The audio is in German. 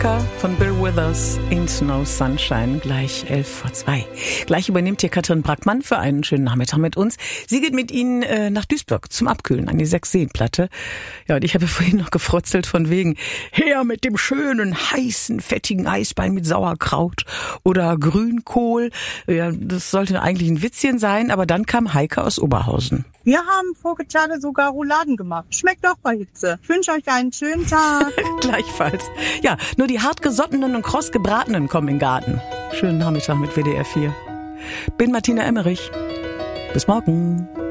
Alaska von Bill Withers, Ain't No Sunshine, gleich 11:02. Gleich übernimmt hier Katrin Brackmann für einen schönen Nachmittag mit uns. Sie geht mit Ihnen nach Duisburg zum Abkühlen an die Sechsseenplatte. Ja, und ich habe vorhin noch gefrotzelt von wegen, her mit dem schönen, heißen, fettigen Eisbein mit Sauerkraut oder Grünkohl. Ja, das sollte eigentlich ein Witzchen sein, aber dann kam Heike aus Oberhausen. Wir haben voriges Jahr sogar Rouladen gemacht. Schmeckt doch bei Hitze. Ich wünsche euch einen schönen Tag. Gleichfalls. Ja, nur die hartgesottenen und kross gebratenen kommen in den Garten. Schönen Nachmittag mit WDR 4. Bin Martina Emmerich. Bis morgen.